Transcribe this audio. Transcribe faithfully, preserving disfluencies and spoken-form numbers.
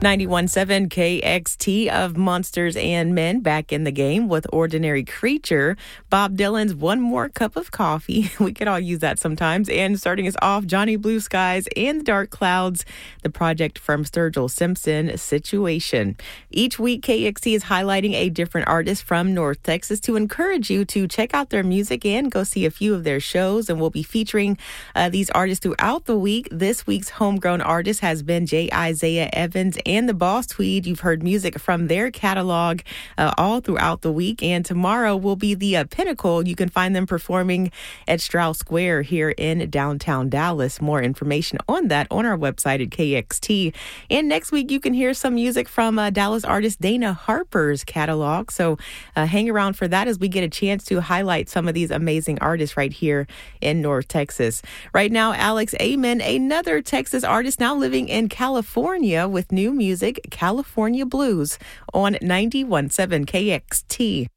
ninety-one point seven K X T of Monsters and Men back in the game with Ordinary Creature. Bob Dylan's One More Cup of Coffee. We could all use that sometimes. And starting us off, Johnny Blue Skies and the Dark Clouds, the project from Sturgill Simpson, Situation. Each week, K X T is highlighting a different artist from North Texas to encourage you to check out their music and go see a few of their shows. And we'll be featuring uh, these artists throughout the week. This week's homegrown artist has been J. Isaiah Evans and the Boss Tweed. You've heard music from their catalog uh, all throughout the week. And tomorrow will be the uh, Pinnacle. You can find them performing at Strauss Square here in downtown Dallas. More information on that on our website at K X T. And next week, you can hear some music from uh, Dallas artist Dana Harper's catalog. So uh, hang around for that as we get a chance to highlight some of these amazing artists right here in North Texas. Right now, Alex Amen, another Texas artist now living in California with new music, California Blues, on ninety-one point seven K X T.